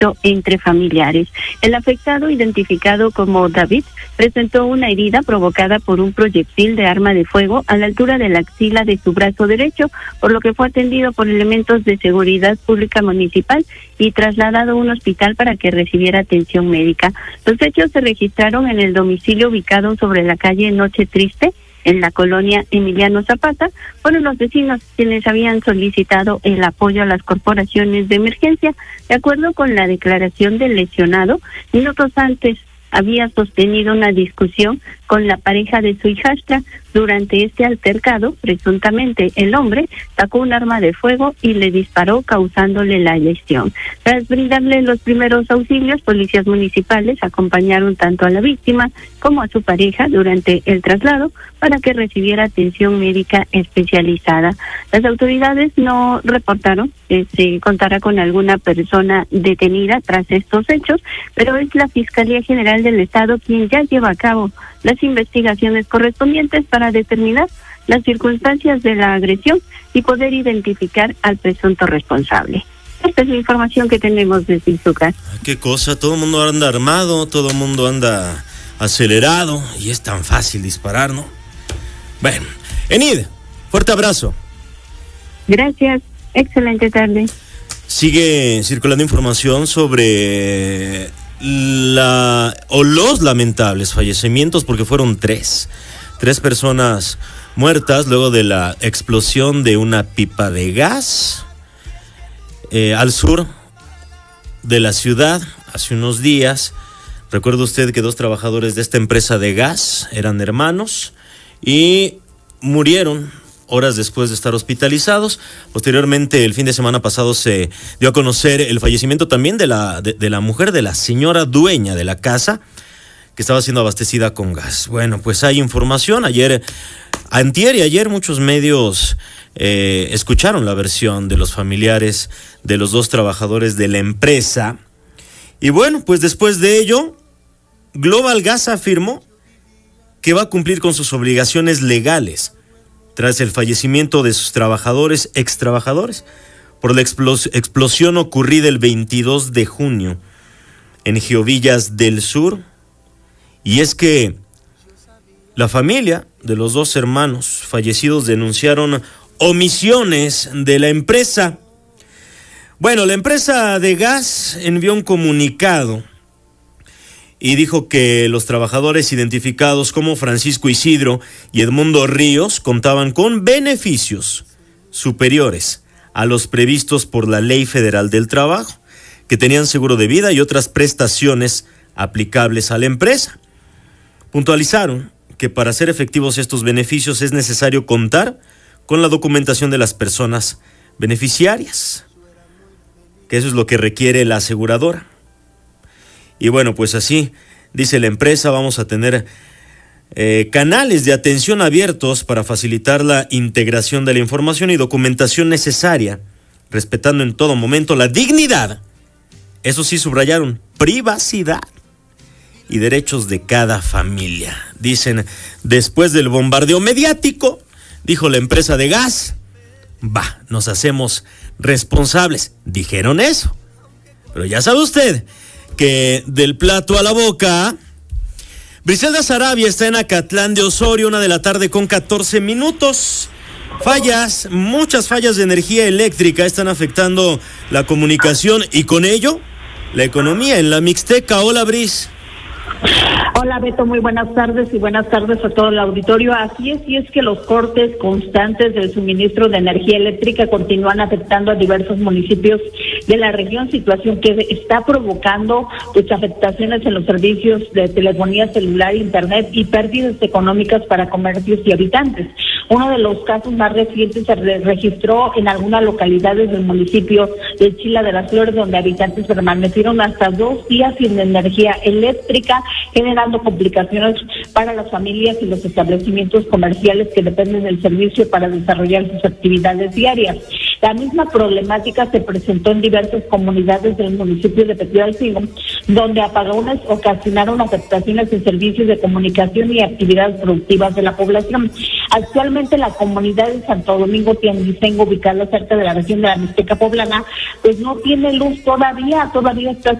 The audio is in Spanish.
conflicto entre familiares. El afectado, identificado como David, presentó una herida provocada por un proyectil de arma de fuego a la altura de la axila de su brazo derecho, por lo que fue atendido por elementos de seguridad pública municipal y trasladado a un hospital para que recibiera atención médica. Los hechos se registraron en el domicilio ubicado sobre la calle Noche Triste, en la colonia Emiliano Zapata. Fueron los vecinos quienes habían solicitado el apoyo a las corporaciones de emergencia. De acuerdo con la declaración del lesionado, minutos antes había sostenido una discusión con la pareja de su hijastra. Durante este altercado, presuntamente el hombre sacó un arma de fuego y le disparó, causándole la lesión. Tras brindarle los primeros auxilios, policías municipales acompañaron tanto a la víctima como a su pareja durante el traslado para que recibiera atención médica especializada. Las autoridades no reportaron que se contara con alguna persona detenida tras estos hechos, pero es la Fiscalía General del Estado quien ya lleva a cabo las investigaciones correspondientes para determinar las circunstancias de la agresión y poder identificar al presunto responsable. Esta es la información que tenemos desde Izúcar. Qué cosa, todo el mundo anda armado, todo el mundo anda acelerado y es tan fácil disparar, ¿no? Bueno, Enid, fuerte abrazo. Gracias, excelente tarde. Sigue circulando información sobre los lamentables fallecimientos, porque fueron tres personas muertas luego de la explosión de una pipa de gas al sur de la ciudad hace unos días. Recuerda usted que 2 trabajadores de esta empresa de gas eran hermanos y murieron horas después de estar hospitalizados. Posteriormente, el fin de semana pasado se dio a conocer el fallecimiento también de la mujer, de la señora dueña de la casa, que estaba siendo abastecida con gas. Bueno, pues hay información. Antier y ayer muchos medios escucharon la versión de los familiares de los 2 trabajadores de la empresa. Y bueno, pues después de ello, Global Gas afirmó que va a cumplir con sus obligaciones legales tras el fallecimiento de sus extrabajadores, por la explosión ocurrida el 22 de junio en Giovillas del Sur. Y es que la familia de los 2 hermanos fallecidos denunciaron omisiones de la empresa. Bueno, la empresa de gas envió un comunicado y dijo que los trabajadores identificados como Francisco Isidro y Edmundo Ríos contaban con beneficios superiores a los previstos por la Ley Federal del Trabajo, que tenían seguro de vida y otras prestaciones aplicables a la empresa. Puntualizaron que para hacer efectivos estos beneficios es necesario contar con la documentación de las personas beneficiarias, que eso es lo que requiere la aseguradora. Y bueno, pues así, dice la empresa, vamos a tener canales de atención abiertos para facilitar la integración de la información y documentación necesaria, respetando en todo momento la dignidad, eso sí subrayaron, privacidad y derechos de cada familia. Dicen, después del bombardeo mediático, dijo la empresa de gas, nos hacemos responsables. Dijeron eso, pero ya sabe usted que del plato a la boca. Briselda Sarabia está en Acatlán de Osorio, 1:14 p.m. Muchas fallas de energía eléctrica están afectando la comunicación y con ello la economía en la Mixteca. Hola, Bris. Hola, Beto, muy buenas tardes y buenas tardes a todo el auditorio. Así es, y es que los cortes constantes del suministro de energía eléctrica continúan afectando a diversos municipios de la región, situación que está provocando afectaciones en los servicios de telefonía celular, internet y pérdidas económicas para comercios y habitantes. Uno de los casos más recientes se registró en algunas localidades del municipio de Chila de las Flores, donde habitantes permanecieron hasta 2 días sin energía eléctrica, generando complicaciones para las familias y los establecimientos comerciales que dependen del servicio para desarrollar sus actividades diarias. La misma problemática se presentó en diversas comunidades del municipio de Petialcingo, donde apagones ocasionaron afectaciones en servicios de comunicación y actividades productivas de la población. Actualmente la comunidad de Santo Domingo Tianguistengo, ubicada cerca de la región de la Mixteca Poblana, pues no tiene luz todavía está